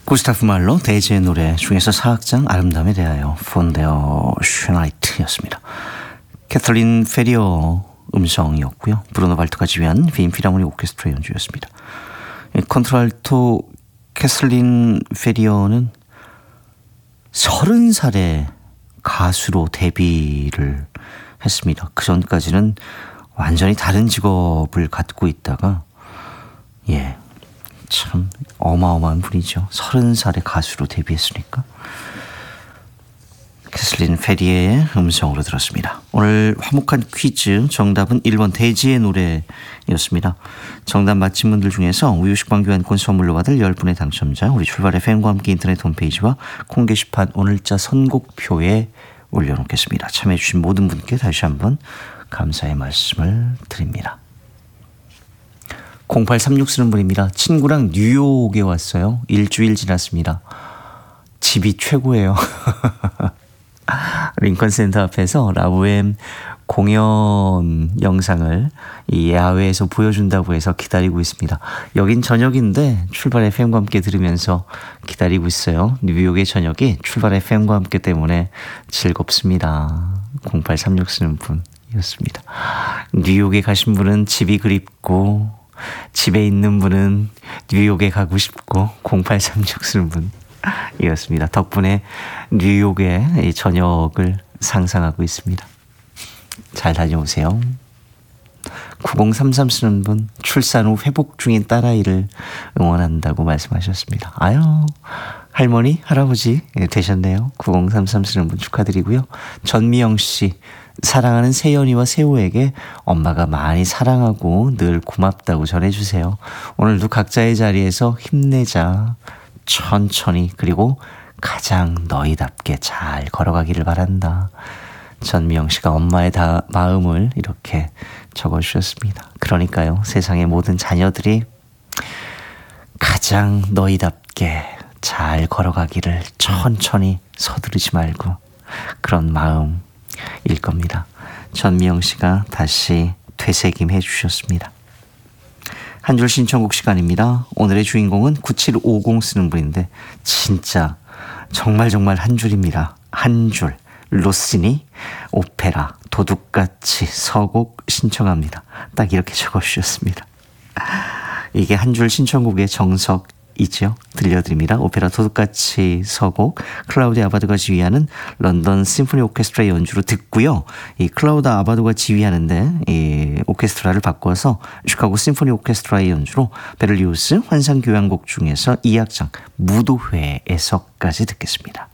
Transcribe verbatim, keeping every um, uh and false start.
구스타프 말로 데이지의 노래 중에서 사악장 아름다움에 대하여 폰데어 슈나이트였습니다. 캐틀린 페리어 음성이었고요. 브루노 발트가 지휘한 빈 필하모닉 오케스트라 연주였습니다. 컨트랄토 캐슬린 페리어는 서른 살에 가수로 데뷔를 했습니다. 그 전까지는 완전히 다른 직업을 갖고 있다가 예, 참 어마어마한 분이죠. 서른 살에 가수로 데뷔했으니까. 캐슬린 페리의 음성으로 들었습니다. 오늘 화목한 퀴즈 정답은 일 번 데이지의 노래였습니다. 정답 맞힌 분들 중에서 우유식빵 교환권 선물로 받을 십 분의 당첨자 우리 출발 에프엠과 함께 인터넷 홈페이지와 콩 게시판 오늘자 선곡표에 올려놓겠습니다. 참여해 주신 모든 분께 다시 한번 감사의 말씀을 드립니다. 공팔삼육 쓰는 분입니다. 친구랑 뉴욕에 왔어요. 일주일 지났습니다. 집이 최고예요. 링컨 센터 앞에서 라브엠 공연 영상을 이 야외에서 보여준다고 해서 기다리고 있습니다. 여긴 저녁인데 출발 에프엠과 함께 들으면서 기다리고 있어요. 뉴욕의 저녁이 출발 에프엠과 함께 때문에 즐겁습니다. 공팔삼육 쓰는 분이었습니다. 뉴욕에 가신 분은 집이 그립고 집에 있는 분은 뉴욕에 가고 싶고 공팔삼육 쓰는 분 이었습니다. 덕분에 뉴욕의 저녁을 상상하고 있습니다. 잘 다녀오세요. 구공삼삼 쓰는 분 출산 후 회복 중인 딸아이를 응원한다고 말씀하셨습니다. 아유 할머니 할아버지 되셨네요. 구공삼삼 쓰는 분 축하드리고요. 전미영 씨 사랑하는 세연이와 세호에게 엄마가 많이 사랑하고 늘 고맙다고 전해주세요. 오늘도 각자의 자리에서 힘내자. 천천히 그리고 가장 너희답게 잘 걸어가기를 바란다. 전미영 씨가 엄마의 다, 마음을 이렇게 적어주셨습니다. 그러니까요. 세상의 모든 자녀들이 가장 너희답게 잘 걸어가기를 천천히 서두르지 말고 그런 마음일 겁니다. 전미영 씨가 다시 되새김해 주셨습니다. 한 줄 신청곡 시간입니다. 오늘의 주인공은 구칠오공 쓰는 분인데 진짜 정말 정말 한 줄입니다. 한 줄. 로시니 오페라 도둑같이 서곡 신청합니다. 딱 이렇게 적어주셨습니다. 이게 한 줄 신청곡의 정석이죠. 들려드립니다. 오페라 도둑같이 서곡 클라우디 아바도가 지휘하는 런던 심포니 오케스트라 연주로 듣고요. 이 클라우디 아바도가 지휘하는데 이 오케스트라를 바꿔서 시카고 심포니 오케스트라의 연주로 베를리우스 환상교향곡 중에서 이 악장 무도회에서까지 듣겠습니다.